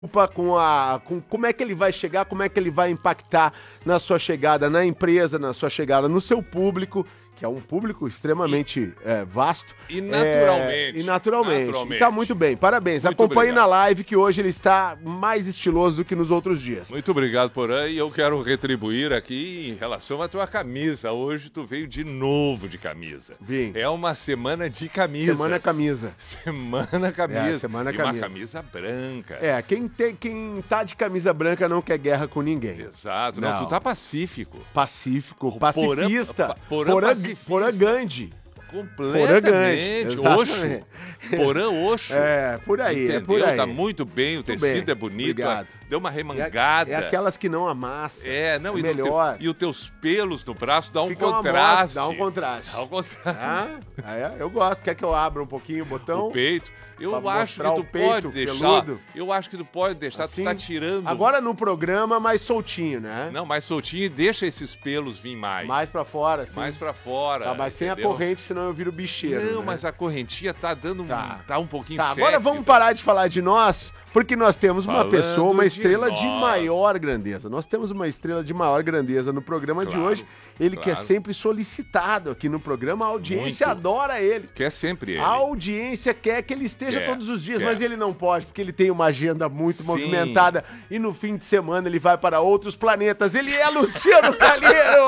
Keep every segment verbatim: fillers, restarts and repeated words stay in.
com a com como é que ele vai chegar, como é que ele vai impactar na sua chegada na empresa, na sua chegada no seu público, que é um público extremamente e, é, vasto. E naturalmente. É, e naturalmente. naturalmente. E tá muito bem, parabéns. Muito Acompanhe obrigado. na live que hoje ele está mais estiloso do que nos outros dias. Muito obrigado, Porã, e eu quero retribuir aqui em relação à tua camisa. Hoje tu veio de novo de camisa. Vim. É uma semana de camisas. Semana camisa. Semana camisa. É, semana e camisa. uma camisa branca. É, quem, tem, quem tá de camisa branca não quer guerra com ninguém. Exato. Não, Não. tu tá pacífico. Pacífico, Porã- pacifista. Porã Porã, pacifista. Porã Gandhi. Completamente. Porã Oxo. Exatamente. Porã Oxo. É, por aí, Entendeu? é por aí. Tá muito bem, o tecido bem, é bonito. obrigado. Deu uma É, remangada. é aquelas que não amassam. É, não, é e, no melhor. teu- e os teus pelos no braço dá um Fica uma contraste. amostra, dá um contraste. Dá um contraste. Ah, é, eu gosto. Quer que eu abra um pouquinho o botão? O peito. Eu pra acho que mostrar tu o peito pode deixar. peludo. Eu acho que tu pode deixar, Assim, tu tá tirando. Agora no programa, mais soltinho, né? Não, mais soltinho e deixa esses pelos vir mais. Mais pra fora, assim. Mais pra fora. Tá, mas sem a entendeu? corrente, senão eu viro bicheiro. Não, né? mas a correntinha tá dando um. Tá. Tá um pouquinho Tá, sexy, agora vamos tá? parar de falar de nós, porque nós temos uma Falando pessoa, uma de estrela de, nós. maior grandeza. Nós temos uma estrela de maior grandeza no programa de Claro, hoje. Ele que é claro. sempre solicitado aqui no programa, a audiência Muito. adora ele. Que é sempre ele. A audiência quer que ele esteja Quer, todos os dias, quer. mas ele não pode, porque ele tem uma agenda muito Sim. movimentada e no fim de semana ele vai para outros planetas. Ele é Luciano Calheiro!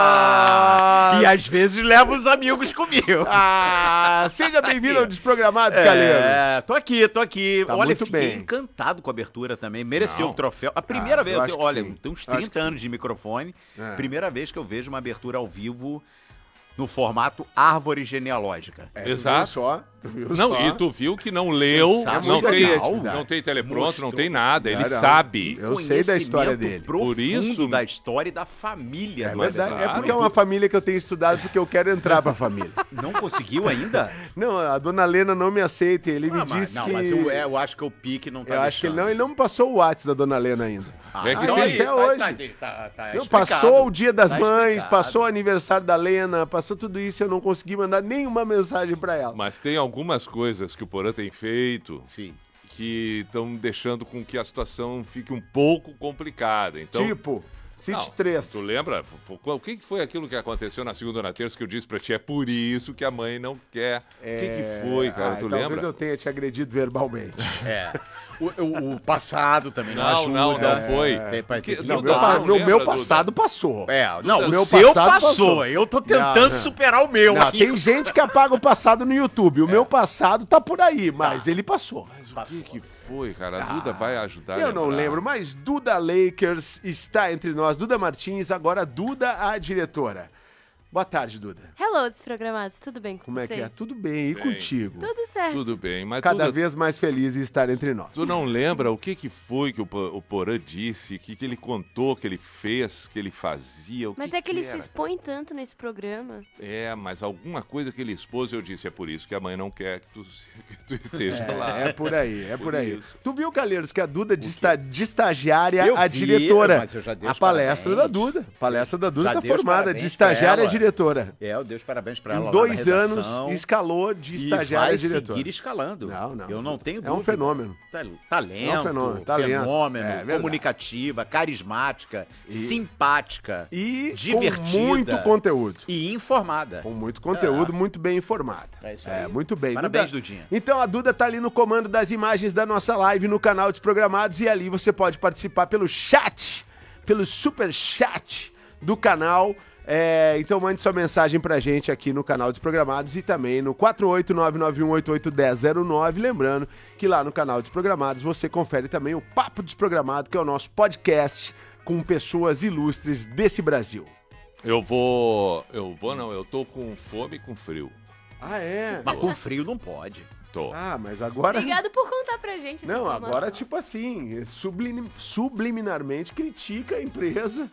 E às vezes leva os amigos comigo. Ah, seja bem-vindo ao Desprogramados, Calheiro. É, tô aqui, tô aqui. Tá olha, muito fiquei bem. encantado com a abertura também. Mereceu Não. o troféu. A primeira Ah, vez, eu eu acho tenho- que olha, sim. tem uns Eu acho trinta que anos de microfone. É. Primeira vez que eu vejo uma abertura ao vivo no formato árvore genealógica. É, tu Exato. viu só? Tu viu Não, só? e tu viu que não leu, Sensacional. não tem, Criatividade. não tem teleprompter, não Mostrou. tem nada, ele Não, não. sabe. Eu sei da história dele. Profundo Por isso- da história e da família. É do verdade, Alexandre. é porque é uma família que eu tenho estudado porque eu quero entrar pra família. Não conseguiu ainda? Não, a dona Lena não me aceita, ele me Ah, mas- disse não, que... mas eu, é, eu acho que o pique não tá eu acho que ele deixando. não, ele não me passou o WhatsApp da dona Lena ainda. Ah, É que então tem- aí, até tá- hoje. tá- tá- tá Não, explicado. passou o dia das Tá mães, explicado. passou o aniversário da Lena, passou tudo isso, eu não consegui mandar nenhuma mensagem pra ela. Mas tem algumas coisas que o Porã tem feito Sim. que estão deixando com que a situação fique um pouco complicada. Então, Tipo, City não, três. Tu lembra? F- f- O que que foi aquilo que aconteceu na segunda ou na terça que eu disse pra ti? É por isso que a mãe não quer. O que, que foi, cara? Ah, tu talvez lembra? eu tenha te agredido verbalmente. É. O, o- o passado também não, Não, ajuda. não, não foi. É, pra- Porque- tem que Não, Duda, meu, mudar. pa- não no lembra, meu Duda? passado passou. É, não, O o meu seu passado passou. passou. Eu tô tentando Não, não. superar o meu Não, aqui. tem gente que apaga o passado no YouTube. O meu passado tá por aí, mas ele passou. Mas o que, que foi, cara? A Duda vai ajudar a Eu não lembrar. lembro, mas Duda Lakers está entre nós. Duda Martins, agora Duda, a diretora. Boa tarde, Duda. Hello, desprogramados, tudo bem com Como é que vocês? é? Tudo bem, e Bem. contigo? Tudo certo. Tudo bem, mas Cada Duda, vez mais feliz em estar entre nós. tu não lembra o que, que foi que o, Po- o Porã disse, o que, que ele contou, que ele fez, que ele fazia, o Mas que é que ele era? se expõe tanto nesse programa. É, mas alguma coisa que ele expôs, eu disse, é por isso que a mãe não quer que tu, que tu esteja lá. É, é por aí, é por, Por aí. isso. Tu viu, Calheiros, que a Duda de, esta, de estagiária Eu a vi, diretora. mas eu já dei a os palestra parabéns. da Duda. A palestra da Duda Já tá dei os formada de parabéns estagiária pra a ela. diretora. É, eu dei os parabéns pra ela Em lá dois na anos, redação. escalou de E estagiária a vai diretora. seguir escalando. Não, não. Eu não tenho É um dúvida. fenômeno. Ta- Talento, É um fenômeno, talento. fenômeno, É, verdade. comunicativa, carismática, simpática E divertida. com muito conteúdo. e informada. Com muito conteúdo, muito bem informada. É isso É, aí. muito bem. Parabéns, Duda. Dudinha. Então a Duda tá ali no comando das imagens da nossa live no canal Desprogramados e ali você pode participar pelo chat, pelo super chat do canal. É, então mande sua mensagem pra gente aqui no canal Desprogramados e também no quatro oito nove nove um oito oito um zero zero nove. Lembrando que lá no canal Desprogramados você confere também o Papo Desprogramado, que é o nosso podcast com pessoas ilustres desse Brasil. Eu vou. Eu vou, não, eu tô com fome e com frio. Ah, é? Mas com frio não pode. Tô. Ah, mas agora... Obrigado por contar pra gente essa Não, informação. agora, tipo assim, sublim- subliminarmente critica a empresa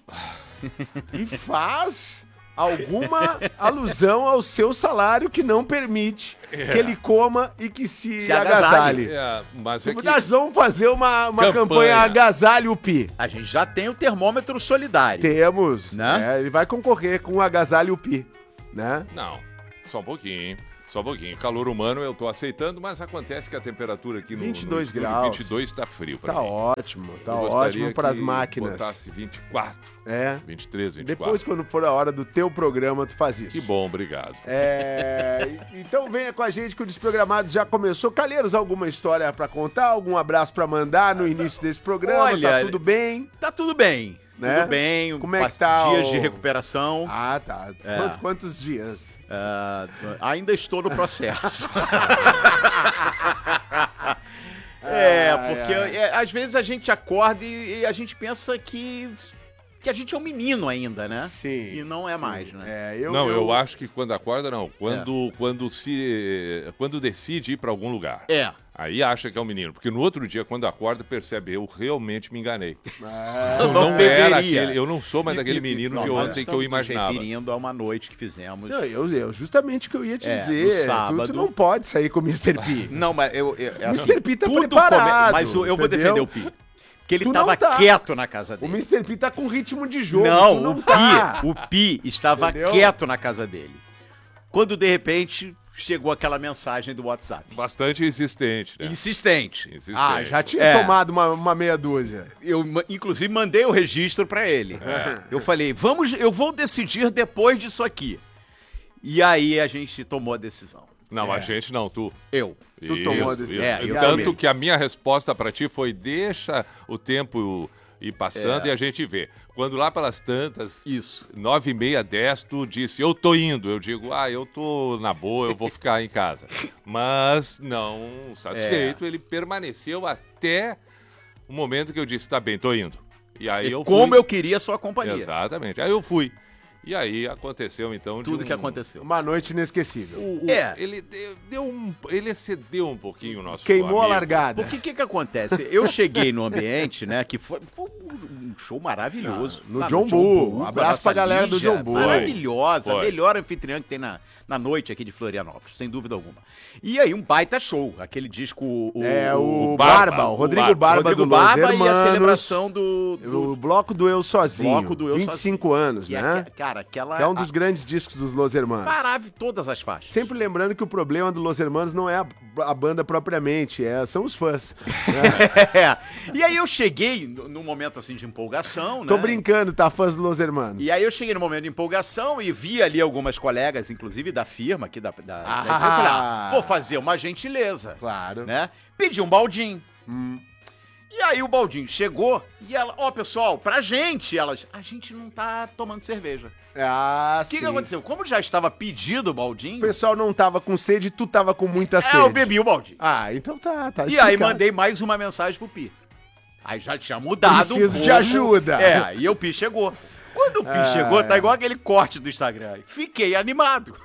e faz alguma alusão ao seu salário que não permite que ele coma e que se, Se agasalhe. agasalhe. É, mas é Tipo, que. Nós vamos fazer uma, uma campanha, Campanha. Agasalhe o Pi. A gente já tem o termômetro solidário. Temos, Né? né? Ele vai concorrer com o Agasalhe o Pi, né? Não, só um pouquinho. Só um pouquinho. Calor humano eu tô aceitando, mas acontece que a temperatura aqui no, vinte e dois no estúdio, graus. vinte e dois tá frio pra Tá mim. ótimo, tá Eu gostaria ótimo para as que máquinas. botasse vinte e quatro, É. vinte e três, vinte e quatro. Depois, quando for a hora do teu programa, tu faz isso. Que bom, obrigado. É, então venha com a gente que o Desprogramados já começou. Calheiros, alguma história pra contar? Algum abraço pra mandar no início desse programa? Olha, Tá tudo bem? Tá tudo bem. Né? Tudo bem. Como é que pass- tá Dias o- de recuperação. Ah, tá. É. Quantos, quantos dias? Ah, ainda estou no processo. é, Ai, porque ai. é, às vezes a gente acorda e, e a gente pensa que, que a gente é um menino ainda, né? Sim. E não é sim. mais, né? É, eu, não, eu... acho que quando acorda, não. Quando, É. quando se. Quando decide ir pra algum lugar. É. Aí acha que é um menino. Porque no outro dia, quando acorda, percebe, eu realmente me enganei. É, Eu não não, deveria. era aquele. Eu não sou mais E- daquele e- menino não, de nós ontem que estamos eu imaginava. nos referindo a uma noite que fizemos. Não, eu, eu justamente o que eu ia te É, dizer. no Tu- sábado. Tu, não pode sair com o mister P. Não, mas eu. eu é mister P tá tudo preparado, Mas eu, eu vou entendeu? defender o Pi. Porque ele Tu não tava tá. quieto na casa O dele. mister P tá com ritmo de jogo. tu Não, não o tá. Pi, o Pi estava Entendeu? quieto na casa dele. Quando de repente chegou aquela mensagem do WhatsApp. Bastante insistente, né? Insistente. Insistente. Ah, já tinha É. tomado uma, uma meia dúzia. Eu ma- inclusive mandei o registro pra ele. É. Eu falei: "Vamos, eu vou decidir depois disso aqui". E aí a gente tomou a decisão. Não, É. a gente não, tu. Eu. Tu tomou a decisão. É, eu Tanto tomei. que a minha resposta pra ti foi: deixa o tempo ir passando É. e a gente vê. Quando lá pelas tantas, Isso. nove e meia, dez, tu disse, eu tô indo. Eu digo, ah, eu tô na boa, eu vou ficar em casa. Mas não satisfeito, É. ele permaneceu até o momento que eu disse, tá bem, tô indo. E aí eu Como fui. eu queria a sua companhia. Exatamente. Aí eu fui. E aí aconteceu, então, de Tudo um- que aconteceu. Uma noite inesquecível. O- o- É. Ele deu, deu um, ele excedeu um pouquinho o nosso Queimou a amigo. largada. Porque o que que acontece? Eu cheguei no ambiente, né, que foi, foi um show maravilhoso. No Lá John Bull. com a Abraço nossa pra galera do Lígia, John Bull. Maravilhosa, Foi. a melhor anfitriã que tem na, na noite aqui de Florianópolis, sem dúvida alguma. E aí um baita show, aquele disco... O, É o, o Barba, Barba, o o Rodrigo Barba. Barba, Rodrigo do Los Barba e a Hermanos. celebração do... do O bloco do Eu Sozinho. Bloco do Eu vinte e cinco anos, que é- né? Cara, aquela... Que é um dos grandes discos dos Los Hermanos. Maravilhoso, todas as faixas. Sempre lembrando que o problema do Los Hermanos não é a, a banda propriamente, é, são os fãs. É. E aí eu cheguei no- num momento assim de empolgação, né? Tô brincando, tá? Fãs do Los Hermanos. E aí eu cheguei no momento de empolgação e vi ali algumas colegas, inclusive da firma aqui da, da, da Ah. empresa. Eu falei, ah, vou fazer uma gentileza, Claro. né? Pedi um baldinho. Hum. E aí o baldinho chegou e ela, ó, pessoal, pra gente, elas, a gente não tá tomando cerveja. Ah, O que, sim. que aconteceu? Como já estava pedido o baldinho, O pessoal não tava com sede, tu tava com muita sede. é, eu bebi o baldinho. Ah, então tá, tá. E aí explicado. mandei mais uma mensagem pro Pi. Aí já tinha mudado Preciso um de pouco. ajuda. É, e o Pi chegou. Quando o Pi Ah, chegou, tá é. igual aquele corte do Instagram. Fiquei animado.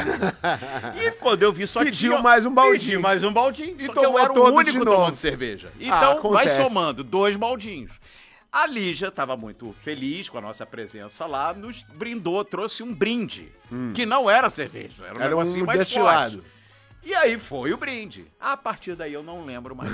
E quando eu vi só Pediu tinha- mais um baldinho. Pedi mais um baldinho. E só que eu tomou era todo o único de novo. tomando cerveja. Ah, Então, vai acontece. somando dois baldinhos. A Lígia estava muito feliz com a nossa presença lá, nos brindou, trouxe um brinde, que não era cerveja, era um Era um negocinho mais destilado. forte. E aí foi o brinde. A partir daí eu não lembro mais.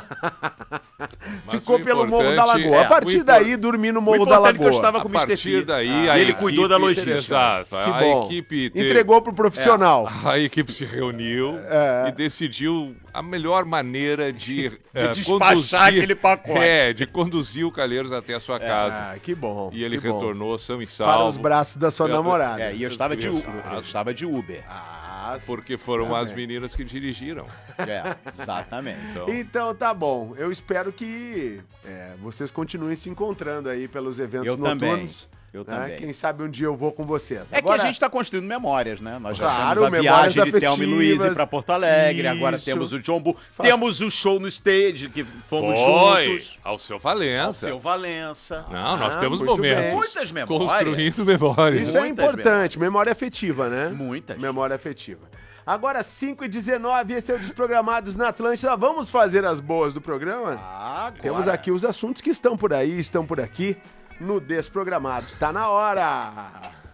Mas Ficou o pelo Morro da importante- Lagoa. é, a partir o impor- daí, dormi no O Morro da importante é que eu Lagoa. estava A com o mister partir P. daí, Ah, a ele equipe- cuidou da logística. Exato. Que a bom. equipe teve- Entregou pro profissional. A equipe se reuniu É. e decidiu a melhor maneira de, eh, despachar aquele pacote. É, de conduzir o Calheiros até a sua casa. Ah, que bom. E ele que bom. retornou são e Para salvo. os braços da sua Pela- namorada. É, e eu estava de, U- Exato. eu estava de Uber. Ah, Porque foram Tá as bem. meninas que dirigiram. É, exatamente. Então, Então tá bom. Eu espero que é, vocês continuem se encontrando aí pelos eventos Eu também. noturnos. Eu né? também. Quem sabe um dia eu vou com vocês. É Agora, que a gente está construindo memórias, né? Nós já Claro, temos a memórias viagem de Thelma e Luiz afetivas. para Porto Alegre, agora Isso. temos o John Bull, Faz- temos o show no stage, que fomos foi juntos, ao seu Valença. ao seu Valença. Não, nós Ah, temos muito momentos. bem. Muitas memórias. Construindo memórias. Isso é Muitas importante, memória afetiva, né? Muitas. Memória afetiva. Agora, cinco e dezenove, esse é o Desprogramados na Atlântida. Vamos fazer as boas do programa? Agora. Temos aqui os assuntos que estão por aí, estão por aqui no Desprogramados. Tá na hora!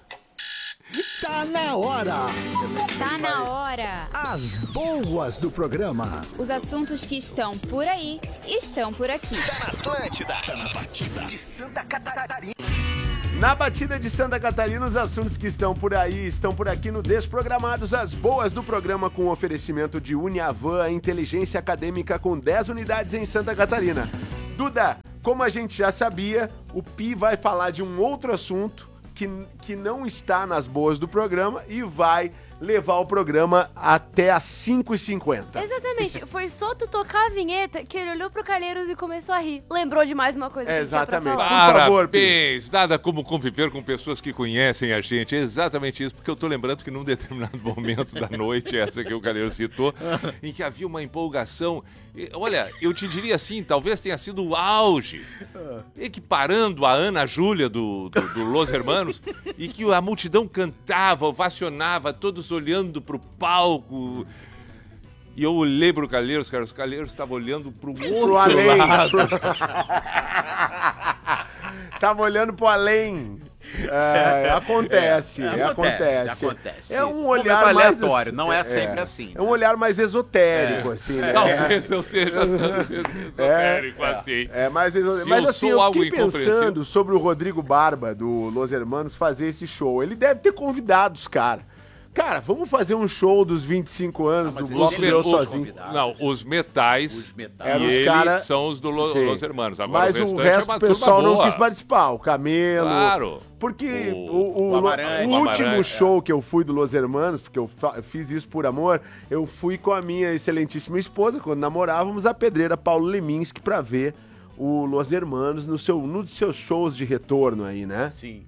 Tá na hora! Tá na hora! As boas do programa. Os assuntos que estão por aí estão por aqui. Atlântida. Tá na batida de Santa Catarina. Na batida de Santa Catarina, os assuntos que estão por aí estão por aqui no Desprogramados, as boas do programa com oferecimento de Uniavan, a inteligência acadêmica com dez unidades em Santa Catarina. Duda, como a gente já sabia, o Pi vai falar de um outro assunto que, que não está nas boas do programa e vai levar o programa até às cinco e cinquenta. Exatamente. Foi só tu tocar a vinheta que ele olhou pro Calheiros e começou a rir. Lembrou de mais uma coisa que Exatamente. tinha pra falar. Por favor, Pi. Parabéns! Nada como conviver com pessoas que conhecem a gente. É exatamente isso, porque eu tô lembrando que num determinado momento da noite, essa que o Calheiro citou, em que havia uma empolgação. E, olha, eu te diria assim, talvez tenha sido o auge, equiparando a Ana Júlia do, do, do Los Hermanos, e que a multidão cantava, ovacionava, todos olhando pro palco. E eu olhei pro Calheiros, cara, os Calheiros estavam olhando pro outro Pro além. lado. Tava olhando pro além. É, acontece, É, acontece, acontece, acontece. É um Momento olhar mais aleatório, não é sempre assim. É um olhar mais esotérico, assim, né? Talvez eu seja tanto esotérico assim. É, mas, Se mas eu assim, sou eu algo fiquei pensando incompreensível. sobre o Rodrigo Barba, do Los Hermanos, fazer esse show. Ele deve ter convidado os caras. Cara, vamos fazer um show dos vinte e cinco anos Ah, mas do eles Bloco sempre Eu os Sozinho. convidados. Não, os metais, Os metais. Eram e os ele cara- são os do Lo- Sim. Los Hermanos. Agora Mas o o restante resto é do uma pessoal turma não boa. quis participar. O Camelo. Claro. Porque O- o, o, o Amarante. o O último Amarante, show que eu fui do Los Hermanos, porque eu fa- fiz isso por amor, eu fui com a minha excelentíssima esposa, quando namorávamos, a pedreira Paulo Leminski, pra ver o Los Hermanos no seu, num dos seus shows de retorno aí, né? Sim.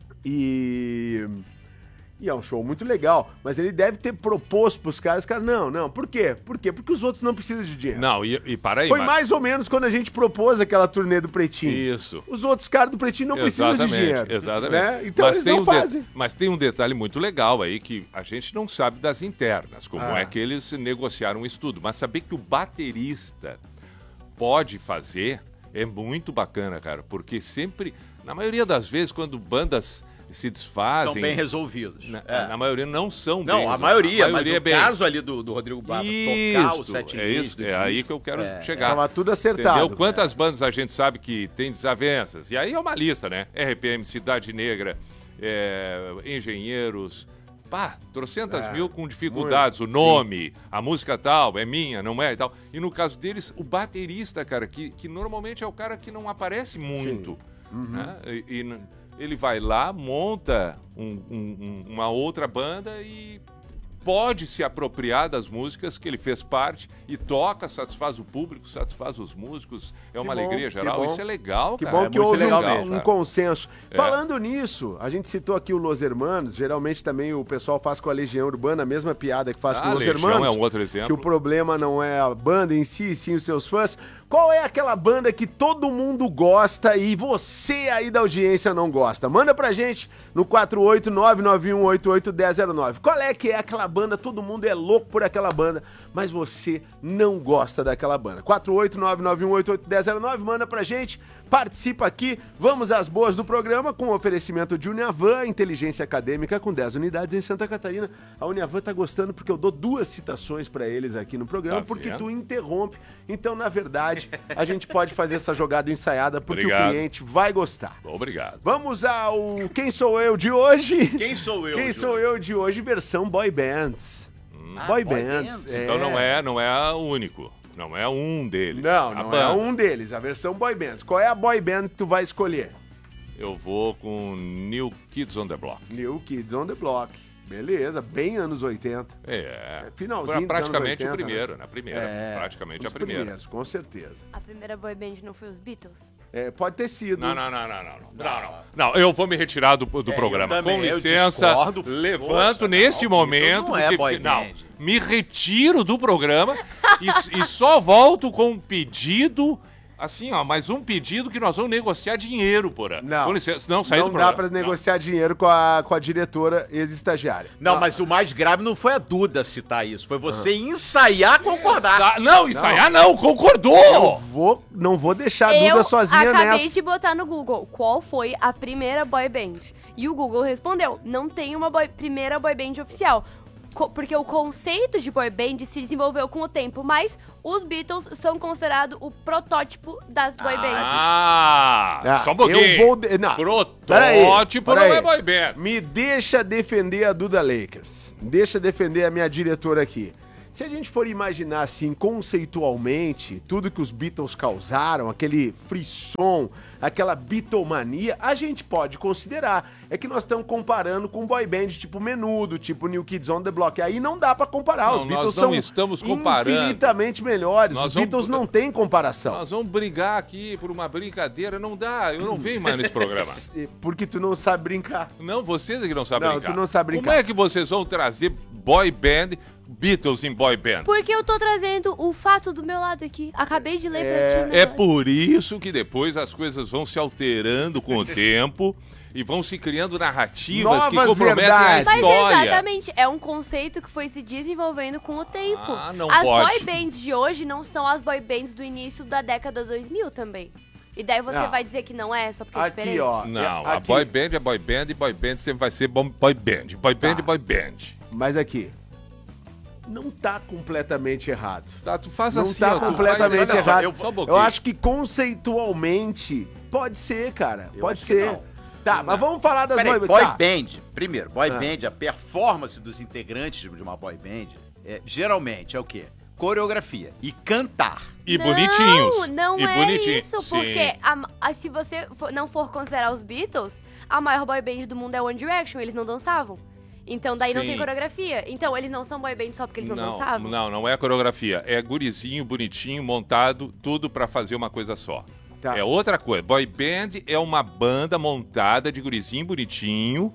E... E é um show muito legal, mas ele deve ter proposto pros caras, os caras, não, não, por quê? Por quê? Porque os outros não precisam de dinheiro. Não, e, e para aí, Foi mas- mais ou menos quando a gente propôs aquela turnê do Pretinho. Isso. Os outros caras do Pretinho não precisam de Exatamente, dinheiro. exatamente. Né? Então eles não um de- fazem. mas tem um detalhe muito legal aí que a gente não sabe das internas, como Ah. é que eles negociaram o estudo. Mas saber que o baterista pode fazer é muito bacana, cara, porque sempre, na maioria das vezes, quando bandas se desfazem... São bem resolvidos. Na, É. na maioria não são Não, bem a maioria, a mas maioria é o bem. caso ali do, do Rodrigo Barba tocar o Isso, set é list isso, do é disco, aí que eu quero é, chegar. Tava tudo acertado. Entendeu? Quantas bandas a gente sabe que tem desavenças? E aí é uma lista, né? R P M, Cidade Negra, é, Engenheiros, pá, trocentas É, mil com dificuldades. muito, O nome, a música tal, é minha, não é e tal. E no caso deles, o baterista, cara, que, que normalmente é o cara que não aparece muito. Né? E, e n- ele vai lá, monta um- um- um- uma outra banda e pode se apropriar das músicas que ele fez parte e toca, satisfaz o público, satisfaz os músicos. É uma bom, alegria que geral. bom. Isso é legal, Que cara. bom é que muito houve legal um, mesmo, um cara. consenso. É. Falando nisso, a gente citou aqui o Los Hermanos, geralmente também o pessoal faz com a Legião Urbana a mesma piada que faz Ah, com Los Legião Hermanos. é um outro Que o exemplo. problema não é a banda em si, sim os seus fãs. Qual é aquela banda que todo mundo gosta e você aí da audiência não gosta? Manda pra gente no quatro oito nove nove um oito oito um zero zero nove. Qual é que é aquela banda, todo mundo é louco por aquela banda, mas você não gosta daquela banda? quatro oito nove nove um oito oito um zero zero nove, manda pra gente, participa aqui. Vamos às boas do programa com o oferecimento de Uniavan, inteligência acadêmica com dez unidades em Santa Catarina. A Uniavan tá gostando porque eu dou duas citações pra eles aqui no programa, Tá porque vendo? tu interrompe. Então, na verdade, a gente pode fazer essa jogada ensaiada porque Obrigado. o cliente vai gostar. Obrigado. Vamos ao Quem Sou Eu de hoje? Quem sou eu? Quem Júlio? sou eu de hoje, versão boy bands. Ah, boy, boy bands. bands. é. Então não é, não é o único. Não é um deles. Não, A não banda. é um deles, a versão boy bands. Qual é a boy band que tu vai escolher? Eu vou com New Kids on the Block. New Kids on the Block. Beleza, bem anos oitenta. É. Finalzinho dos Praticamente anos o oitenta, primeiro, na primeira. É, praticamente os a primeira. primeiros, com certeza. A primeira boy band não foi os Beatles? É, pode ter sido. Não, não, não, não, não, não. Não, não. Não, eu vou me retirar do, do É, programa. eu também, Com eu licença, discordo. levanto Poxa, neste não, momento. não é porque- boy não, band. me retiro do programa e, e só volto com um pedido. Assim, ó, mais um pedido que nós vamos negociar dinheiro, porra. Não. Com licença, não, sair Não do dá programa. pra negociar dinheiro com a, com a diretora ex-estagiária. Não, mas o mais grave não foi a Duda citar isso, foi você ensaiar concordar. Tá, não, ensaiar não, concordou! Eu vou, não vou deixar a Duda Eu sozinha acabei nessa. de botar no Google qual foi a primeira boy band. E o Google respondeu, não tem uma boy- primeira boy band oficial. co- porque o conceito de boy band se desenvolveu com o tempo, mas os Beatles são considerados o protótipo das boy bands. Ah, Ah, só um pouquinho. eu vou de- não, Protótipo peraí, não é peraí. boy band. Me deixa defender a Duda Lakers. Deixa defender a minha diretora aqui. Se a gente for imaginar assim, conceitualmente, tudo que os Beatles causaram, aquele frisson, aquela Beatlemania, a gente pode considerar. É que nós estamos comparando com boy band tipo Menudo, tipo New Kids on the Block. Aí não dá pra comparar. Não, os nós Beatles não são estamos comparando. infinitamente melhores. Nós os vamos- Beatles não têm comparação. Nós vamos brigar aqui por uma brincadeira, não dá, eu não venho mais nesse programa. Porque tu não sabe brincar. Não, vocês é que não sabem Não, brincar. tu não sabe brincar. Como é que vocês vão trazer boy band, Beatles em boy band? Porque eu tô trazendo o fato do meu lado aqui. Acabei de ler pra ti o É negócio. por isso que depois as coisas vão se alterando com o tempo e vão se criando narrativas que Novas comprometem verdades. a Mas história. exatamente, é um conceito que foi se desenvolvendo com o tempo. Ah, não as pode. boy bands de hoje não são as boy bands do início da década dois mil também. E daí você Não. vai dizer que não é, só porque é Aqui, diferente? ó. Não, a aqui, boy band é boy band e boy band sempre vai ser bom- boy band. Boy band Tá. e boy band. Mas aqui. Não tá completamente errado. Tá, tu faz Não assim, tá ó, tu completamente faz- olha só, errado. eu- só um Eu pouquinho. acho que conceitualmente pode ser, cara. Eu pode acho que ser. não. Tá, mas vamos falar das Peraí, boy boy tá. band. Primeiro, boy Ah. band, a performance dos integrantes de uma boy band, é, geralmente é o quê? Coreografia e cantar. E não, bonitinhos. Não e é bonitinhos. isso, Sim. porque a- a- se você for- não for considerar os Beatles, a maior boy band do mundo é One Direction, eles não dançavam. Então daí não Sim. tem coreografia. Então eles não são boy band só porque eles não, não, dançavam? não, não é coreografia. É gurizinho, bonitinho, montado, tudo pra fazer uma coisa só. Tá. É outra coisa. Boy band é uma banda montada de gurizinho bonitinho,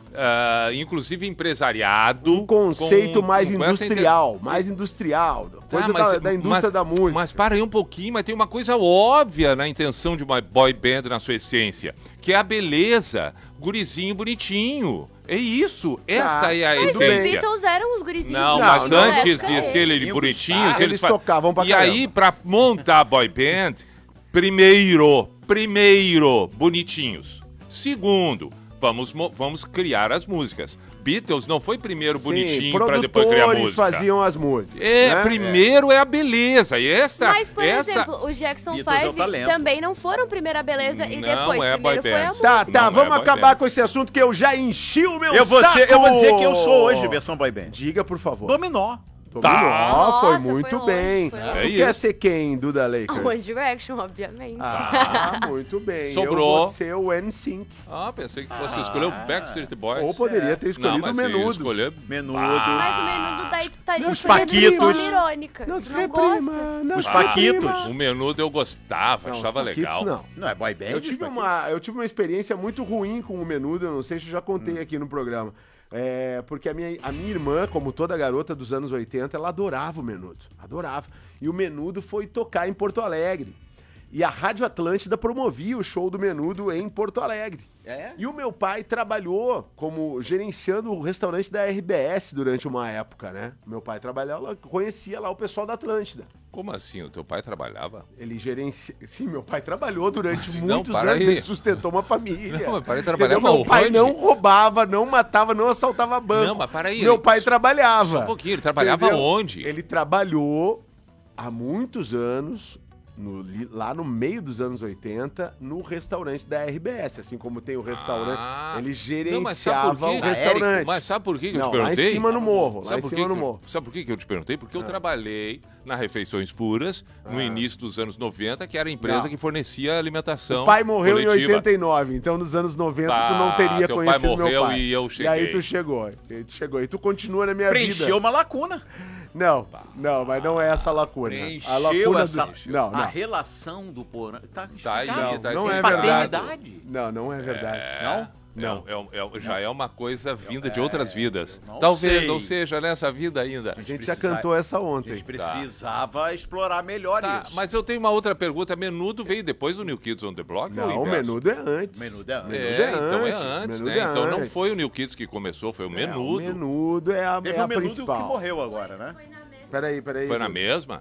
ah, inclusive empresariado. Um conceito com- mais com essa industrial, mais industrial. Coisa Ah, mas- da, da indústria mas- da música. Mas para aí um pouquinho, mas tem uma coisa óbvia na intenção de uma boy band na sua essência, que é a beleza, gurizinho bonitinho. É isso, esta Tá, é a tudo Mas os bem. essência. Beatles eram os gurizinhos Não, do Não, mas não, antes época de é. serem Eles bonitinhos, gostavam, eles eles fa- tocavam pra E caramba. aí, pra montar a boy band, primeiro, primeiro, bonitinhos. Segundo, vamos, mo- vamos criar as músicas. Beatles não foi primeiro bonitinho pra depois criar produtores música. faziam as músicas. É, né? primeiro é. a beleza. E essa, Mas, por essa... exemplo, os Jackson Beatles é o Five talento. também não foram primeira beleza e Não depois é boy primeiro foi a band. música. Tá, tá, Não, vamos é boy acabar band. com esse assunto que eu já enchi o meu Eu vou, saco. dizer, eu vou dizer quem eu sou hoje, versão boy band. Diga, por favor. Dominó. Dominó, Tá. foi Nossa, muito foi longe, bem. foi tu longe. É quer isso. ser quem, Duda Lakers? One Direction, obviamente. Ah, muito bem. Sobrou. Eu vou ser o N Sync. Ah, pensei que fosse escolher o Backstreet Boys. Ou poderia ter escolhido não, mas o se Menudo. escolher... Menudo. Mas o menudo daí tu estaria Os escolhendo de Paquitos. forma irônica. Não se não reprima. gosta. Não Os se Paquitos. reprima. O Menudo eu gostava, Não, os achava Paquitos, legal. Não. Não é boy band? Eu tive, Paquitos? uma, eu tive uma experiência muito ruim com o Menudo, eu não sei se eu já contei Hum. aqui no programa. É, porque a minha, a minha irmã, como toda garota dos anos oitenta, ela adorava o Menudo. Adorava. E o Menudo foi tocar em Porto Alegre. E a Rádio Atlântida promovia o show do Menudo em Porto Alegre. É? E o meu pai trabalhou como gerenciando o restaurante da R B S durante uma época, né? Meu pai trabalhava, conhecia lá o pessoal da Atlântida. Como assim? O teu pai trabalhava? Ele gerencia... Sim, meu pai trabalhou durante Mas não, muitos para anos, aí. ele sustentou uma família. Não, meu pai Entendeu? trabalhava Meu pai onde? não roubava, não matava, não assaltava banco. Não, mas para aí, Meu ele- pai trabalhava. Só um pouquinho, ele trabalhava Entendeu? onde? Ele trabalhou há muitos anos, no- li- lá no meio dos anos oitenta, no restaurante da R B S. Assim como tem o restaurante, Ah. ele Não, mas sabe por gerenciava quê? o Ah, restaurante. Érico, mas sabe por que que eu Não, te perguntei? lá em cima no morro, lá Sabe em por cima que no que- morro. Sabe por que que eu te perguntei? Porque eu Ah. trabalhei na Refeições Puras, no Ah. início dos anos noventa, que era a empresa Não. que fornecia alimentação O pai morreu coletiva. em oitenta e nove, então nos anos noventa tu Tá, não teria teu pai conhecido meu morreu pai. e eu E aí cheguei. tu chegou, e aí tu chegou. E tu continua na minha Preencheu vida. uma lacuna. Não, não, mas não é essa lacuna. Preencheu a lacuna essa... do... Não, A não. relação do porão... Tá, Tá aí, explicado. tá Não é explicado. verdade. Paternidade. Não, não é verdade. É, Não? Não. é- é- é- já é uma coisa vinda de outras vidas. eu não Talvez sei. não seja nessa vida ainda. A gente já precisa- cantou essa A ontem. gente precisava explorar melhor Tá, isso. mas eu tenho uma outra pergunta. Menudo veio depois do New Kids on the Block? ou Não, o inverso? menudo é antes. Menudo é antes. Menudo É, é então é antes, antes, menudo né? é Então não antes. foi o New Kids que começou, foi o É, Menudo. o menudo é a, Teve é a um menudo principal. que morreu agora, né? Peraí, peraí. Foi na mesma?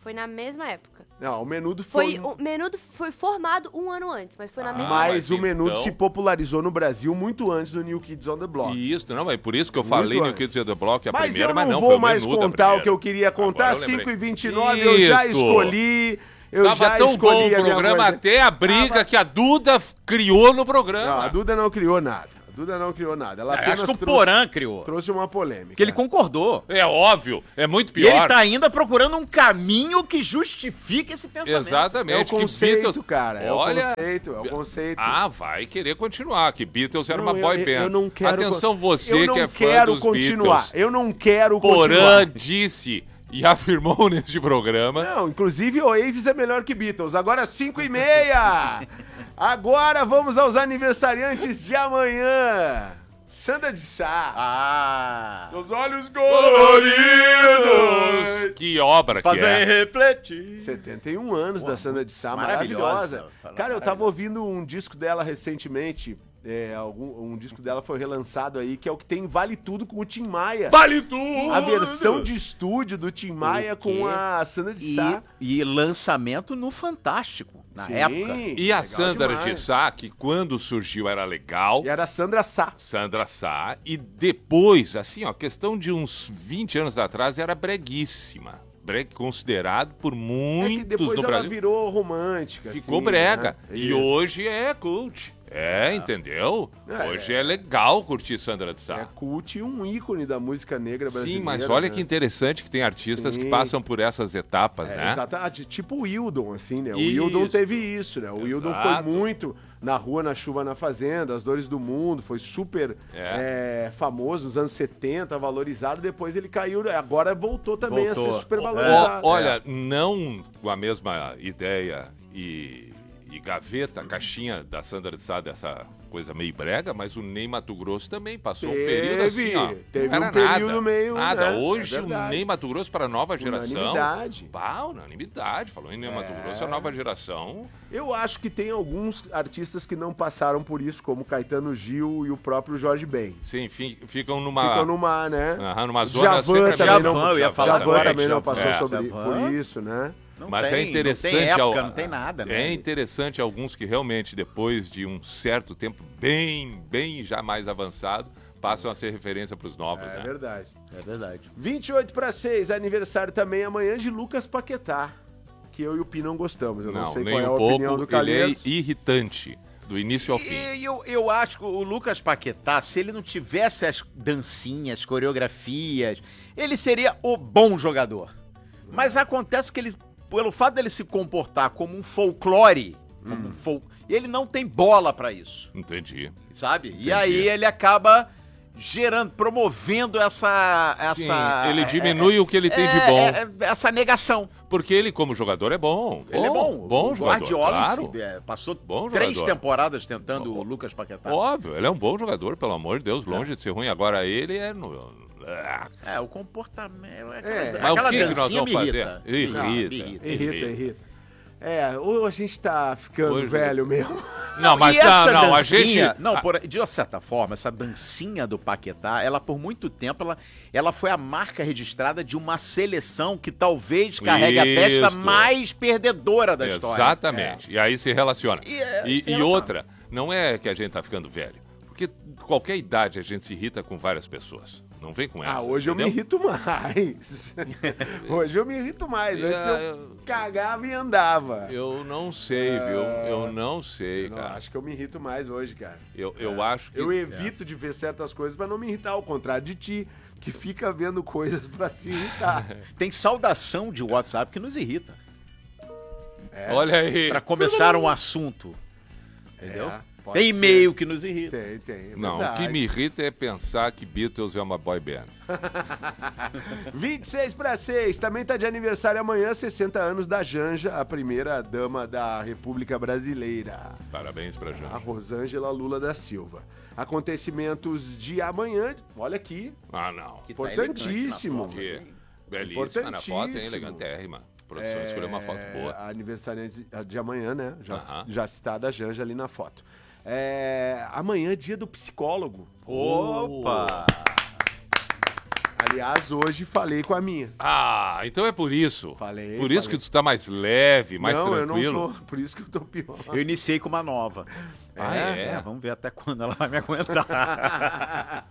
Foi na mesma época. Não, o Menudo Foi, foi... o Menudo foi formado um ano antes, mas foi na Ah, mesma Mas mas o Menudo então- se popularizou no Brasil muito antes do New Kids on the Block. Isso, não, é por isso que eu Muito falei no antes. Kids on the Block a Mas primeira, eu não mas não vou foi o mais Menudo a contar o primeira. que eu queria contar. Agora eu lembrei. cinco e vinte e nove eu já Isso. escolhi. Eu Tava já tão escolhi bom a o minha programa coisa. até a briga Tava- que a Duda f- criou no programa. Não, a Duda não criou nada. A Duda não criou nada. Ela Eu apenas acho que o trouxe, Porã criou. trouxe uma polêmica. Porque ele concordou. É óbvio, é muito E pior. ele tá ainda procurando um caminho que justifique esse pensamento. É Exatamente. o que conceito, Beatles... cara. É Olha... o conceito, é o conceito. Ah, vai querer continuar, que Beatles era Não, uma boy eu, band. eu não quero Atenção con- você eu não que é fã quero dos continuar. Beatles. Eu não quero Porã continuar. disse e afirmou neste programa. Não, inclusive Oasis é melhor que Beatles. Agora cinco e meia. Agora vamos aos aniversariantes de amanhã. Sandra de Sá. Ah. Os olhos Coloridos! coloridos. Que obra que Fazer é. refletir. setenta e um anos Pô, da Sandra de Sá, maravilhosa. maravilhosa. Fala, Cara, eu tava maravilhosa. ouvindo um disco dela recentemente. É, algum, um disco dela foi relançado aí, que é o que tem Vale Tudo com o Tim Maia. Vale tudo! A versão de estúdio do Tim Maia O quê? com a Sandra de Sá. E, e lançamento no Fantástico, na Sim, época. E a legal Sandra demais. de Sá, que quando surgiu era legal. E era a Sandra Sá. Sandra Sá. E depois, assim, ó, questão de uns vinte anos atrás, era breguíssima. Brega considerado por É que muitos depois no ela Brasil. virou romântica. Ficou assim, brega. né? E Isso. hoje é cult. É, entendeu? É, Hoje é legal curtir Sandra de É Sá. cult e um ícone da música negra brasileira. Sim, mas olha né? que interessante que tem artistas Sim. que passam por essas etapas, É, né? exatamente, tipo o Wildon, assim, né? O Isso. Wildon teve isso, né? O Wildon foi Exato. muito na Rua, na Chuva, na Fazenda, As Dores do Mundo, foi super É. é, famoso nos anos setenta, valorizado, depois ele caiu, agora voltou também a Voltou. ser super Ó, valorizado. olha, não com a mesma ideia e, e gaveta, caixinha da Sandra de Sá, dessa coisa meio brega, mas o Ney Mato Grosso também passou um período Teve, assim, ó. teve não era um período nada, meio, Nada. né? Hoje É o verdade. Ney Mato Grosso para a nova geração. Unanimidade. Bah, unanimidade. Falou em Ney Mato É. Grosso, a nova geração. Eu acho que tem alguns artistas que não passaram por isso, como Caetano Gil e o próprio Jorge Ben. Sim, fi- ficam numa. Ficam numa, né? Aham, numa zona Javan sempre também não, Javan, eu ia falar Javan agora também de não Javan. passou É. sobre, Javan. por isso, né? Não Mas tem, é interessante. Não tem época, ao- não tem nada, É né? interessante alguns que realmente, depois de um certo tempo bem, bem já mais avançado, passam a ser referência para os novos, É né? verdade. É verdade. vinte e oito para seis, aniversário também amanhã de Lucas Paquetá, que eu e o Pi não gostamos. Eu não, sei nem qual é a um opinião pouco, do Calheiros. ele é irritante, do início ao fim. E eu, eu acho que o Lucas Paquetá, se ele não tivesse as dancinhas, coreografias, ele seria o bom jogador. Mas acontece que ele, pelo fato dele se comportar como um folclore, como um fol... ele não tem bola pra isso, Entendi. sabe? Entendi. E aí ele acaba gerando, promovendo essa... Sim, essa ele é- diminui o que ele tem de é- bom. é- é- essa negação. Porque ele, como jogador, é bom. Ele é bom. Bom o jogador, Guardiola claro. se- é, passou Bom três jogador. temporadas tentando Bom. o Lucas Paquetá. Óbvio, ele é um bom jogador, pelo amor de Deus, longe de ser ruim. Agora ele é... No... É, o comportamento. É, É. Mas aquela o que, que nós dancinha vamos me fazer? irrita. Irrita. Me Irrita, Irrita. irrita. É, ou a gente tá ficando Hoje- velho mesmo. Não, mas e essa não, não, a dancinha, gente... não, a- por, de uma certa forma, essa dancinha do Paquetá, ela por muito tempo, ela, ela foi a marca registrada de uma seleção que talvez carregue a testa Isso. mais perdedora da história. Exatamente. E aí se relaciona. E, é, E, se e relaciona. outra, não é que a gente tá ficando velho. Porque qualquer idade a gente se irrita com várias pessoas. Não vem com essa. Ah, hoje eu me entendeu? irrito mais. Hoje eu me irrito mais. Antes É, eu eu- cagava e andava. Eu não sei, viu? Eu não sei, Eu não, cara. acho que eu me irrito mais hoje, cara. Eu, eu acho que... Eu evito de ver certas coisas pra não me irritar, ao contrário de ti, que fica vendo coisas pra se irritar. Tem saudação de WhatsApp que nos irrita. É, Olha aí. Pra começar um assunto. Entendeu? é, pode Tem ser. e-mail que nos irrita. Tem, tem. é Não, o verdade. que me irrita é pensar que Beatles é uma boy band. vinte e seis para seis, também tá de aniversário amanhã, sessenta anos da Janja, a primeira dama da República Brasileira, Parabéns pra a gente. Rosângela Lula da Silva. Acontecimentos de amanhã, olha aqui, Ah, não. Que tá importantíssimo. elegante na foto. Que belíssima na foto, hein? Importantíssimo. Elegantérrima. A produção escolheu uma foto É, boa. a aniversariante de amanhã, né? Já, Aham. já citada a Janja ali na foto. É, amanhã é dia do psicólogo. Opa! Aliás, hoje falei com a minha. Ah, então é por isso. Falei, Por isso falei. que tu tá mais leve, mais não, tranquilo. eu não tô. Por isso que eu tô pior. Eu iniciei com uma nova. Ah, é? Vamos ver até quando ela vai me aguentar.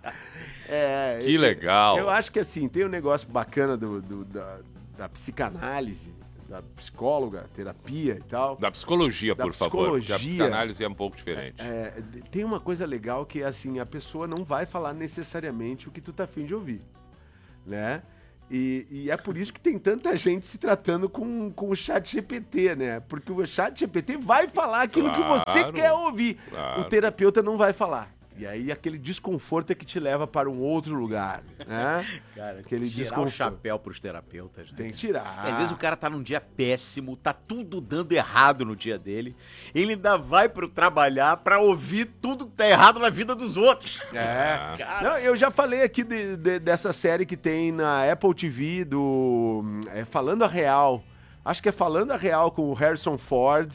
É, Que eu- legal. Eu acho que assim, tem um negócio bacana do, do- da, da psicanálise, da psicóloga, terapia e tal. Da psicologia, Da por favor. Porque a psicologia. psicanálise é um pouco diferente. É, tem uma coisa legal que é assim, a pessoa não vai falar necessariamente o que tu tá afim de ouvir, né? E, e é por isso que tem tanta gente se tratando com, com o chat G P T, né? Porque o chat G P T vai falar aquilo que você Claro, quer ouvir. claro. O terapeuta não vai falar. E aí aquele desconforto é que te leva para um outro lugar, né? Cara, Aquele tirar o desconforto. chapéu pros terapeutas. Né? Tem que tirar. Às vezes o cara tá num dia péssimo, tá tudo dando errado no dia dele. Ele ainda vai pro trabalhar pra ouvir tudo que tá errado na vida dos outros. É. Cara. Não, eu já falei aqui de- de- dessa série que tem na Apple T V do é, Falando a Real. Acho que é Falando a Real com o Harrison Ford.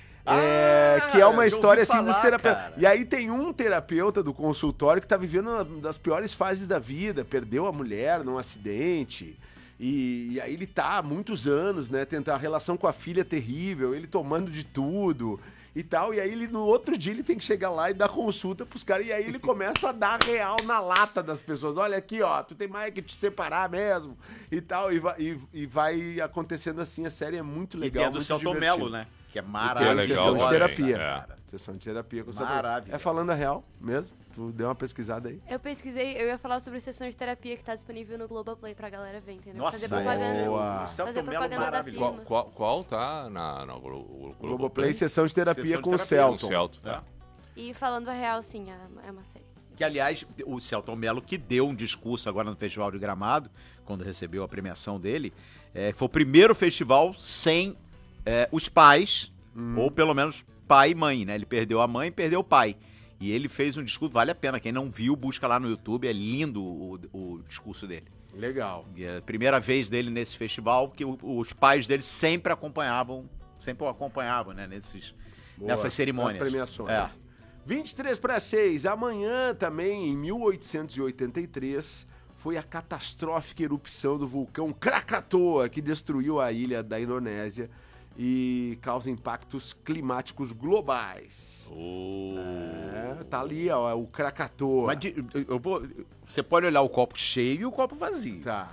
é, Ah, que é uma já história ouvi assim dos falar, terapeutas. cara. E aí tem um terapeuta do consultório que tá vivendo uma das piores fases da vida, perdeu a mulher num acidente. E, e aí ele tá há muitos anos, né? Tentar a relação com a filha é terrível, ele tomando de tudo e tal. E aí ele no outro dia ele tem que chegar lá e dar consulta pros caras. E aí ele começa a dar real na lata das pessoas. Olha aqui, ó, tu tem mais que te separar mesmo e tal. E vai, e, e vai acontecendo assim. A série é muito E legal. tem a do muito Celton divertida. Mello, né? Que é E maravilhoso. tem a legal sessão de também, terapia. é. Sessão de terapia com o Celton. Maravilhoso. É Falando a Real mesmo? Tu deu uma pesquisada aí. Eu pesquisei, eu ia falar sobre sessão de terapia que tá disponível no Globoplay pra galera ver, entendeu? Nossa, Fazer propaganda. boa. o Celton Fazer Mello propaganda da maravilhoso. firma. Qual, qual, qual tá na, na Glo- o Globoplay, sessão de terapia Sessão de com o terapia Com o Celton. Celto. É. E falando a real, sim, é é uma série. Que, aliás, o Celton Mello, que deu um discurso agora no Festival de Gramado, quando recebeu a premiação dele, é, foi o primeiro festival sem é, os pais, ou pelo menos pai e mãe, né? Ele perdeu a mãe e perdeu o pai. E ele fez um discurso, vale a pena. Quem não viu, busca lá no YouTube, é lindo o, o discurso dele. Legal. E é a primeira vez dele nesse festival, que o- os pais dele sempre acompanhavam, sempre o acompanhavam, né? Nesses, Boa. nessas cerimônias. Nas premiações. É. vinte e três para seis, amanhã também, em mil oitocentos e oitenta e três, foi a catastrófica erupção do vulcão Krakatoa, que destruiu a ilha da Indonésia e causa impactos climáticos globais. Oh. É, tá ali, ó, é o Krakatoa. Mas de- eu vou, você pode olhar o copo cheio e o copo vazio. Tá.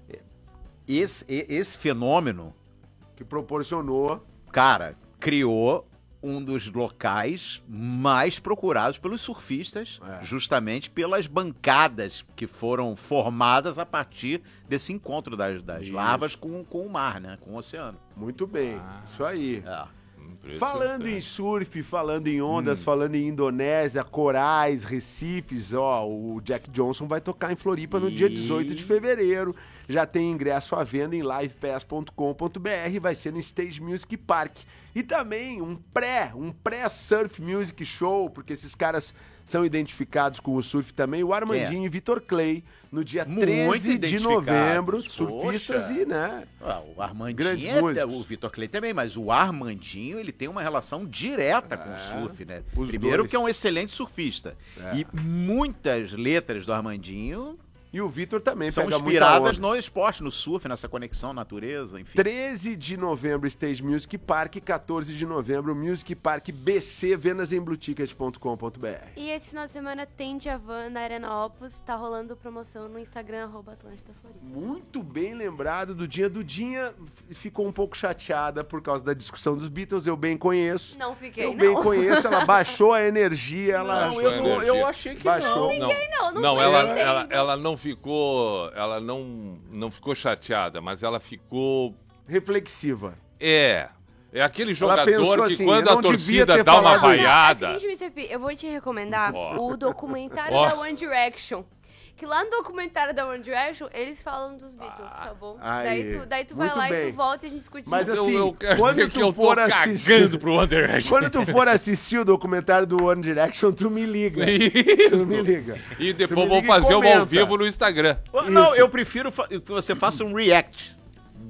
Esse, e- esse fenômeno, Que proporcionou. cara, criou um dos locais mais procurados pelos surfistas, É. justamente pelas bancadas que foram formadas a partir desse encontro das, das Isso. larvas com, com o mar, né? Com o oceano. Muito bem, isso aí. É. Impressionante. Falando em surf, falando em ondas, falando em Indonésia, corais, recifes, ó, o Jack Johnson vai tocar em Floripa no dia E- dezoito de fevereiro. Já tem ingresso à venda em live pass ponto com ponto b r, vai ser no Stage Music Park. E também um pré, um pré-surf music show, porque esses caras são identificados com o surf também, o Armandinho e Vitor Clay, no dia Muito treze de identificados, novembro, poxa. surfistas e, né, Ah, o Armandinho, Grandes é- músicos. o Vitor Clay também, mas o Armandinho, ele tem uma relação direta com o surf, né? os Primeiro dois. que é um excelente surfista. É. E muitas letras do Armandinho e o Vitor também são pega muita inspiradas onda. no esporte, no surf, nessa conexão natureza, enfim. treze de novembro, Stage Music Park. quatorze de novembro, Music Park B C, vendas em blue ticket ponto com ponto b r. E esse final de semana tem Djavan na Arena Opus, tá rolando promoção no Instagram, arroba Atlântida Floripa. Muito bem lembrado do dia. Dudinha f- ficou um pouco chateada por causa da discussão dos Beatles, eu bem conheço. Não fiquei, Eu não. bem conheço, ela baixou a energia, ela... Não, eu não- eu achei que Baixou. Não, Não, não, não foi ela, entendendo. ela, ela não ficou, ela não, não ficou chateada, mas ela ficou, reflexiva. é, é aquele Ela pensou jogador que assim, quando eu a não devia torcida ter dá uma falado isso. É o vaiada, seguinte, mister P, eu vou te recomendar Ó. o documentário Ó. da One Direction. Que lá no documentário da One Direction, eles falam dos Beatles, tá bom? aí. Daí tu, daí tu vai Muito lá e bem. tu volta e a gente discute Mas isso. assim, eu, eu quero quando dizer tu que eu tô for assistir- cagando pro One Direction. Quando tu for assistir o documentário do One Direction, tu me liga. Isso. Tu me liga. E Tu depois me vamos liga e fazer um ao comenta. vivo no Instagram. Não, Isso. eu prefiro fa- que você faça um react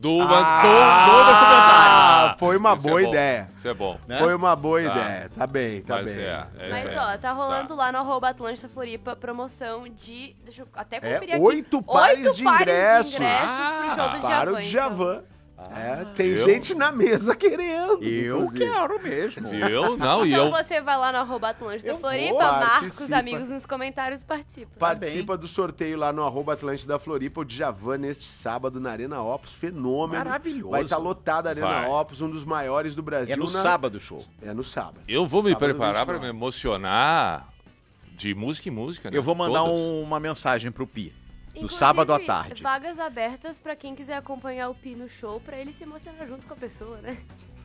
Do Ah, Manton. no documentário. Ah, foi uma Isso é boa bom, ideia. Isso é bom. Né? Foi uma boa Tá. ideia. Tá bem, tá Mas bem. é, é, Mas, é. ó, tá rolando Tá. lá no arroba Atlântida Floripa promoção de... Deixa eu até conferir É, aqui. oito pares Oito de pares ingressos. ingressos pro show do Para Djavan. o Djavan. É, tem eu- gente na mesa querendo. Eu inclusive. quero mesmo. Eu não, e Então eu... você vai lá no arroba Atlântida Eu vou, Floripa, marca os participa. amigos nos comentários e participa. Participa do sorteio lá no arroba Atlântida Floripa, o Djavan neste sábado na Arena Opus, fenômeno. Maravilhoso. Vai estar lotada a Arena Vai. Opus, um dos maiores do Brasil. É no na- sábado o show. É no sábado. Eu vou me Sábado preparar para vinte e me nove. emocionar de música em música, né? Eu vou mandar Todas. um- uma mensagem pro Pi. No Inclusive, sábado à tarde. Vagas abertas pra quem quiser acompanhar o Pi no show, pra ele se emocionar junto com a pessoa, né?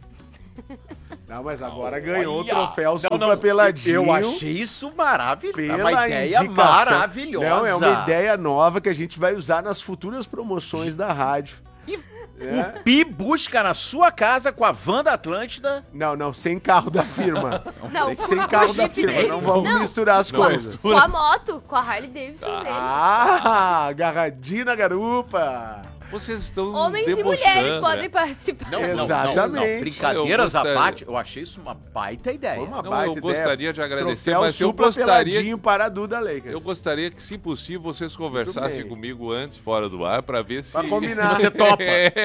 Não, mas agora ganhou Olha! o troféu Não, Supla não, Peladinho. Eu achei isso maravilhoso. É Pela uma ideia indicação. maravilhosa. Não, é uma ideia nova que a gente vai usar nas futuras promoções da rádio. E É. o Pi busca na sua casa com a van da Atlântida. Não, não, sem carro da firma. Não, sem com carro o da Jeep firma. dele. Não vamos Não, misturar as não coisas. Com a moto, com a Harley Davidson dele. Ah, agarradinho na garupa. Vocês estão Homens e debochando, mulheres né? podem participar. Não, não, não, Exatamente. não. Brincadeiras Eu à gostaria- parte, eu achei isso uma baita ideia. Foi uma Não, baita eu ideia. gostaria de agradecer, Troféu mas eu Supla gostaria- Peladinho para a Duda Lakers. Eu gostaria que, se possível, vocês conversassem bem. comigo antes, fora do ar, pra ver se... Pra combinar. Se você topa.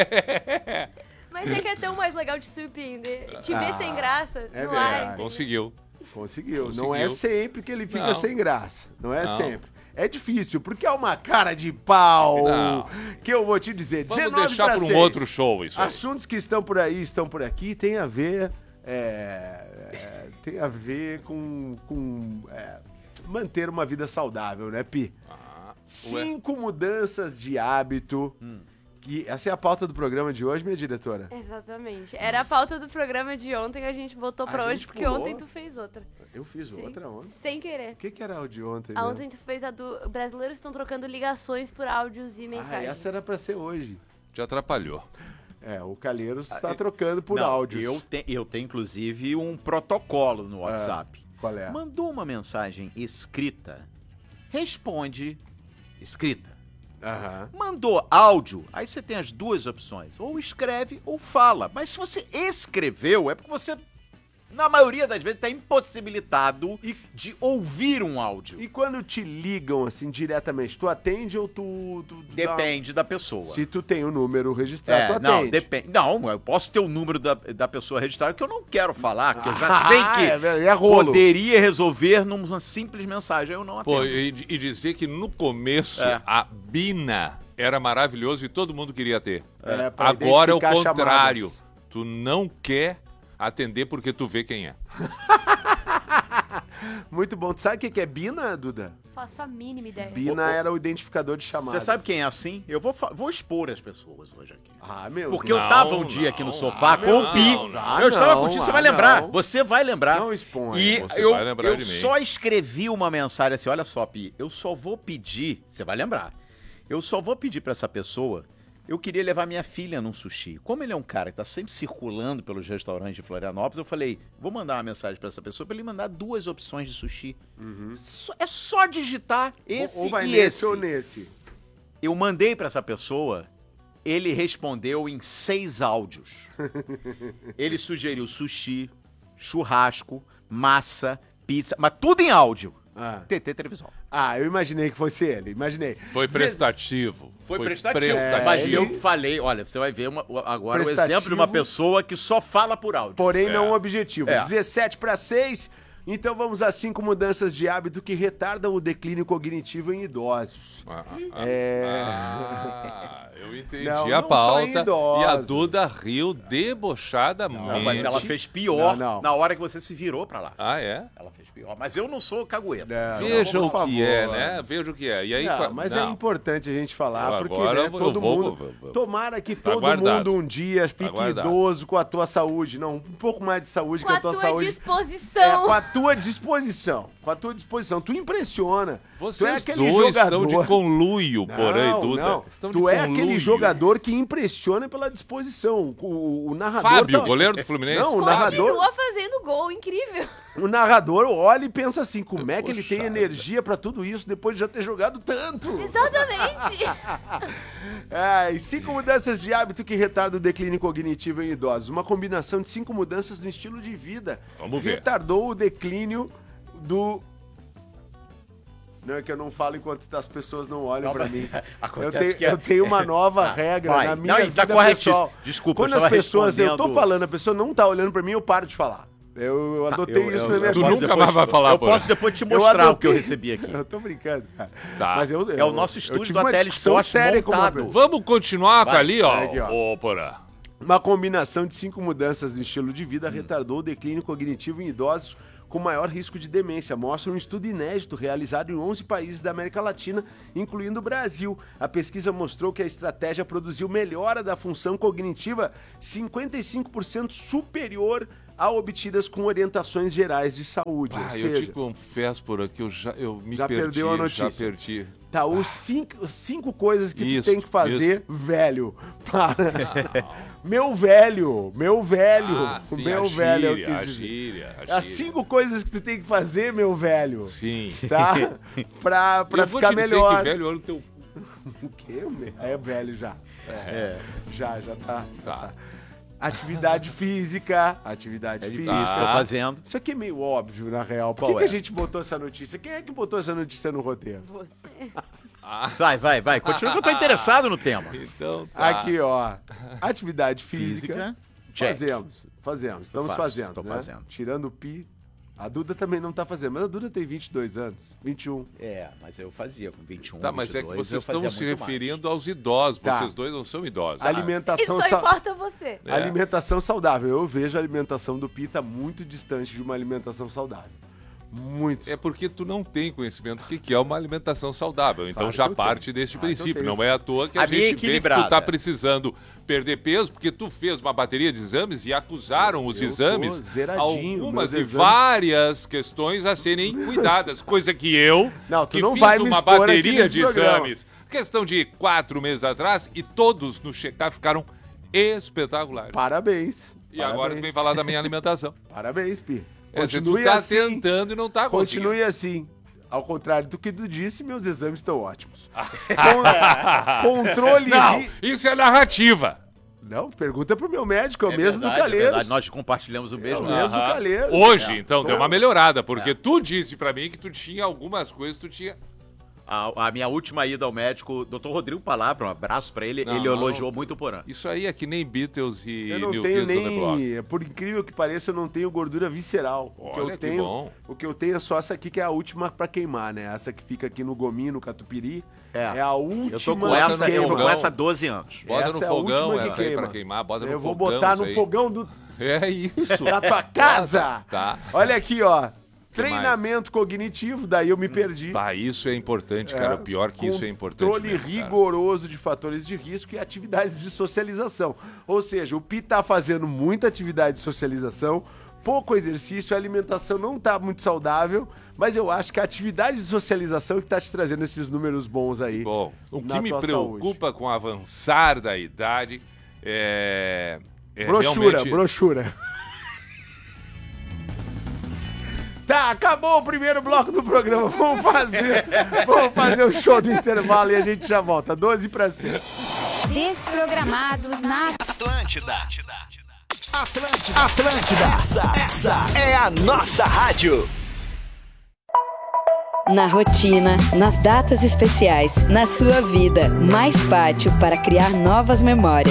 Mas é que é tão mais legal te surpreender. Te ver Ah, sem graça é no verdade. ar. entendeu? Conseguiu. Conseguiu. Conseguiu. Não é sempre que ele fica Não. sem graça. Não é Não. sempre. É difícil, porque é uma cara de pau Não. que eu vou te dizer. Vamos dezenove deixar para para um seis. outro show isso aí. Assuntos que estão por aí, estão por aqui, tem a ver. é, é, tem a ver com. com é, manter uma vida saudável, né, Pi? Ah, ué. Cinco mudanças de hábito. Que, essa é a pauta do programa de hoje, minha diretora. Exatamente. Era a pauta do programa de ontem, a gente botou A pra gente hoje, porque pulou. ontem tu fez outra. Eu fiz Sim. outra ontem. Sem querer. O que, que era o de ontem? A mesmo? ontem tu fez a do... Brasileiros estão trocando ligações por áudios e Ah, mensagens. essa era pra ser hoje. Te atrapalhou. É, o Calheiros Ah, está trocando por Não, áudios. Eu, te- eu tenho, inclusive, um protocolo no WhatsApp. Qual é? Mandou uma mensagem escrita, responde escrita. Aham. Mandou áudio, aí você tem as duas opções, ou escreve ou fala. Mas se você escreveu, é porque você, na maioria das vezes, está impossibilitado de ouvir um áudio. E quando te ligam assim diretamente, tu atende ou tu. tu dá- Depende da pessoa. Se tu tem o número registrado, É, tu não, atende. depende. Não, eu posso ter o número da, da pessoa registrada que eu não quero falar, que eu já sei Ah, que é, velho, é rolo. poderia resolver numa simples mensagem. Eu não atendo. Pô, e, e dizer que no começo É. a Bina era maravilhoso e todo mundo queria ter. É, pra Agora é o identificar contrário. chamadas. Tu não quer atender porque tu vê quem é. Muito bom. Tu sabe o que que é Bina, Duda? Faço a mínima ideia. Bina era o identificador de chamadas. Você sabe quem é assim? Eu vou, fa- vou expor as pessoas hoje aqui. Ah, meu. Porque Não, eu tava um dia não, aqui no sofá ah, com não, o Pi. não, não. eu estava não, contigo, você ah, vai lembrar. não. Você vai lembrar. Não expõe. E Você eu, vai lembrar eu de mim. só escrevi uma mensagem assim, olha só, Pi, eu só vou pedir, você vai lembrar, eu só vou pedir pra essa pessoa, eu queria levar minha filha num sushi. Como ele é um cara que tá sempre circulando pelos restaurantes de Florianópolis, eu falei, vou mandar uma mensagem pra essa pessoa pra ele mandar duas opções de sushi. Só- É só digitar esse Ou vai e nesse esse. ou nesse. Eu mandei pra essa pessoa, ele respondeu em seis áudios. Ele sugeriu sushi, churrasco, massa, pizza, mas tudo em áudio. Ah. T T Televisão. Ah, eu imaginei que fosse ele. Imaginei. Foi Deze- prestativo. Foi, prestativo. É, mas ele- eu falei, olha, você vai ver uma- agora o Prestativo. exemplo de uma pessoa que só fala por áudio. Porém, É. não objetivo. É. dezessete para seis. Então vamos às cinco mudanças de hábito que retardam o declínio cognitivo em idosos. Ah, ah, É. ah, eu entendi Não, a não pauta só idosos. e a Duda riu debochadamente. Não, mas ela fez pior Não, não. na hora que você se virou pra lá. Ah, é? Ela fez pior. Mas eu não sou cagueta. Não, Veja não, o por que favor. é, né? Veja o que é. E aí, Não, qua- mas não. é importante a gente falar, Eu porque agora né, eu vou- todo eu vou- mundo. vou- vou- Tomara que Tá todo guardado. mundo um dia fique guardado. idoso com a tua saúde. Não, um pouco mais de saúde Com que a a tua tua saúde. É, disposição. com a tua disposição. Com a tua disposição. Tu impressiona. Vocês tu é aquele dois jogador. estão de conluio, Não, porém, Duda. não. Estão de Tu é conluio. aquele jogador que impressiona pela disposição. O, o narrador. Fábio, tá- goleiro do Fluminense. Não, o narrador. Continua fazendo gol, incrível. o narrador olha e pensa assim, como é que ele tem Poxa, energia pra tudo isso depois de já ter jogado tanto? Exatamente. É, e cinco mudanças de hábito que retardam o declínio cognitivo em idosos. Uma combinação de cinco mudanças no estilo de vida Vamos ver. retardou o declínio do... Não, é que eu não falo enquanto as pessoas não olham Não, pra mas mim. Eu acontece tenho, que é- eu tenho uma nova Tá, regra vai. na minha Não, e tá vida corretíssimo. pessoal. Desculpa, eu Quando as estava pessoas... Eu tô respondendo- falando, a pessoa não tá olhando pra mim, eu paro de falar. Eu, eu adotei Eu- isso eu- na minha eu Tu posso vida. nunca depois- mais vai falar, Eu Porã. posso depois te Eu mostrar o que eu adotei- recebi aqui. Eu tô brincando, cara. Tá. Mas eu, É o nosso eu estúdio tive do uma Ateli discussão Esporte séria com uma montado. pessoa. Vamos continuar com Vai, ali, ó. vai aqui, ó. Ô, Porã. Uma combinação de cinco mudanças no estilo de vida retardou o declínio cognitivo em idosos com maior risco de demência, mostra um estudo inédito realizado em onze países da América Latina, incluindo o Brasil. A pesquisa mostrou que a estratégia produziu melhora da função cognitiva cinquenta e cinco por cento superior a obtidas com orientações gerais de saúde. Ah, ou eu seja, te confesso, Porã, que eu já eu me Já perdi. perdeu a notícia. Já perdi. tá, os cinco, cinco coisas que Isso, tu tem que fazer, velho, para... Meu velho, meu velho, Ah, sim, meu a velho. eu gíria, quis a dizer. gíria, a As gíria. cinco coisas que tu tem que fazer, meu velho, Sim. tá? Pra, pra eu vou ficar te dizer melhor. que velho olha o teu... O quê? meu? É velho já. É. Já, já tá. já Tá. tá. Atividade física. Atividade É física. difícil, tô fazendo. Isso aqui é meio óbvio, na real. Por Qual que, que é? a gente botou essa notícia? Quem é que botou essa notícia no roteiro? Você. Vai, vai, vai. Continua que eu tô interessado no tema. Então tá. Aqui, ó. Atividade física. Física, check. Fazemos. Fazemos. Estamos faço, fazendo. tô né? fazendo. Tirando o pi. A Duda também não tá fazendo, mas a Duda tem vinte e dois anos. vinte e um. É, mas eu fazia com vinte e um, Tá, mas é que vinte e dois, vocês eu estão fazia se muito mais. referindo aos idosos. Tá. Vocês dois não são idosos. Alimentação Isso só sa- importa você. É. Alimentação saudável. Eu vejo a alimentação do Pi tá muito distante de uma alimentação saudável. Muito. É porque tu não tem conhecimento do que que é uma alimentação saudável. Então Claro que já eu parte tenho. deste Claro que eu princípio. tenho. Não é à toa que a, A minha é gente vê que tu equilibrada. tá precisando perder peso, porque tu fez uma bateria de exames e acusaram os Eu tô exames zeradinho, algumas meus e exames. várias questões a serem cuidadas. Coisa que eu, Não, tu que não fiz vai me uma expor aqui bateria nesse de programa. exames, questão de quatro meses atrás, e todos no check-up ficaram espetaculares. Parabéns. E agora tu Parabéns. vem falar da minha alimentação. Parabéns, Pi. É, tu Continue tá assim. tentando e não tá conseguindo. Continue assim. Ao contrário do que tu disse, meus exames estão ótimos. Con- Controle... Não, ri- isso é narrativa. Não, pergunta pro meu médico, é o É mesmo verdade, do é Calheiros. verdade, nós compartilhamos o É o mesmo. mesmo do Aham. Calheiros. Hoje, É. então, Tô- deu uma melhorada, porque tu disse pra mim que tu tinha algumas coisas, tu tinha... A, a minha última ida ao médico, o doutor Rodrigo Palavra, um abraço pra ele, Não, ele não, elogiou não. muito o Porã. Isso aí é que nem Beatles e Eu não New tenho Kids on the Block. nem... Por incrível que pareça, eu não tenho gordura visceral. o que Olha eu que tenho, bom. O que eu tenho é só essa aqui, que é a última pra queimar, né? Essa que fica aqui no gominho, no catupiry. É. É, a última Eu tô com que essa, eu tô queima. com essa há doze anos. Bota Essa no é a fogão última que essa aí queima. pra queimar, bota no Eu vou fogão botar isso no aí. fogão do, É isso. da tua casa. Tá. Olha aqui, ó. Que Treinamento cognitivo, daí eu me perdi. Tá, isso é importante, cara. O pior que isso é importante Controle mesmo, cara. rigoroso de fatores de risco e atividades de socialização. Ou seja, o Pi tá fazendo muita atividade de socialização, pouco exercício, a alimentação não tá muito saudável, mas eu acho que a atividade de socialização que tá te trazendo esses números bons aí. Bom, o na que me tua preocupa com o avançar da idade é... é Brochura, realmente... brochura. Tá, acabou o primeiro bloco do programa. Vamos fazer, vamos fazer o show do intervalo e a gente já volta. doze para cima. Desprogramados na Atlântida. Atlântida. Atlântida. Essa, essa é a nossa rádio. Na rotina, nas datas especiais, na sua vida, mais pátio para criar novas memórias.